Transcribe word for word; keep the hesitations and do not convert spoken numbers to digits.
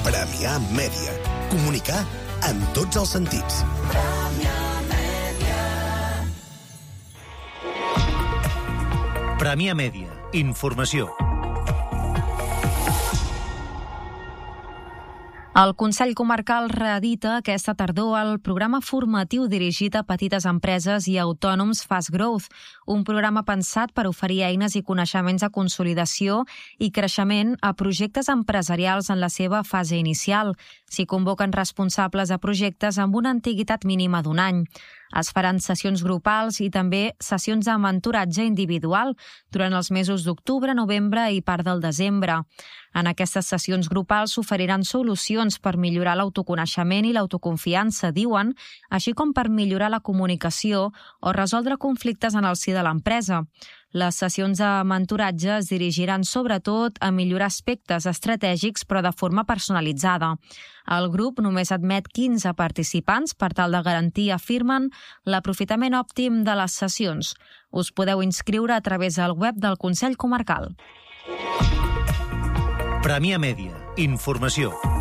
Premià Mèdia. Comunicar en tots els sentits. Premià Mèdia. Informació. El Consell Comarcal reedita aquesta tardor el programa formatiu dirigit a petites empreses i autònoms Fast Growth, un programa pensat per oferir eines i coneixements de consolidació i creixement a projectes empresarials en la seva fase inicial. S'hi convoquen responsables de projectes amb una antiguitat mínima d'un any. Es faran sessions grupals i també sessions de mentoratge individual durant els mesos d'octubre, novembre i part del desembre. En aquestes sessions grupals s'oferiran solucions per millorar l'autoconeixement i l'autoconfiança, diuen, així com per millorar la comunicació o resoldre conflictes en el si de l'empresa. Les sessions de mentoratge es dirigiran sobretot a millorar aspectes estratègics però de forma personalitzada. El grup només admet quinze participants per tal de garantir, afirmen, l'aprofitament òptim de les sessions. Us podeu inscriure a través del web del Consell Comarcal. Premià Mèdia. Informació.